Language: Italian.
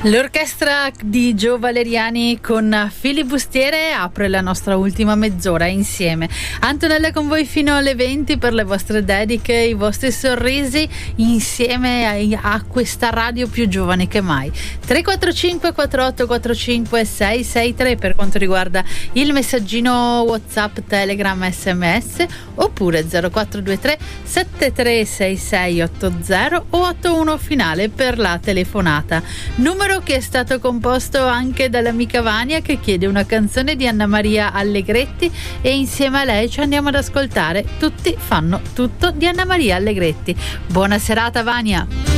L'orchestra di Gio Valeriani con Filibustiere apre la nostra ultima mezz'ora insieme. Antonella con voi fino alle 20 per le vostre dediche, i vostri sorrisi, insieme a questa radio più giovane che mai. 345 4845 663 per quanto riguarda il messaggino WhatsApp, Telegram, SMS, oppure 0423 736680 o 81 finale per la telefonata. Numero che è stato composto anche dall'amica Vania, che chiede una canzone di Anna Maria Allegretti, e insieme a lei ci andiamo ad ascoltare Tutti fanno tutto di Anna Maria Allegretti. Buona serata Vania.